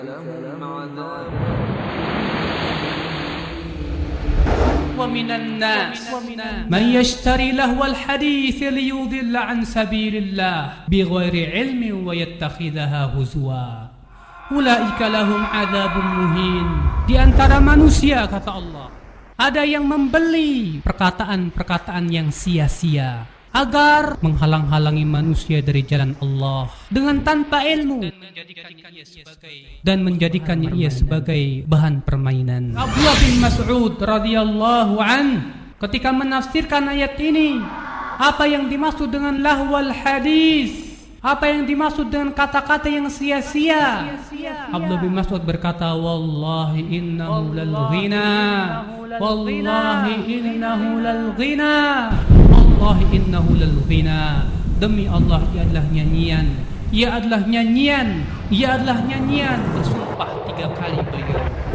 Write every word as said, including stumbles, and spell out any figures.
ومن الناس من يشتري لهو الحديث ليضل عن سبيل الله بغير علم ويتخذها هزوا أولئك لهم عذاب مهين. Di antara manusia, kata Allah, ada yang membeli perkataan-perkataan yang sia-sia agar menghalang-halangi manusia dari jalan Allah dengan tanpa ilmu dan menjadikannya ia sebagai bahan permainan. Abdullah bin Mas'ud radhiyallahu an ketika menafsirkan ayat ini, apa yang dimaksud dengan lahwal hadis, apa yang dimaksud dengan kata-kata yang sia-sia, Abdullah bin Mas'ud berkata, wallahi innahu lal ghina, wallahi innahu lal ghina, wallahi innahu lal ghina. Demi Allah, ia adalah nyanyian, ia adalah nyanyian, ia adalah nyanyian. Bersumpah tiga kali beliau.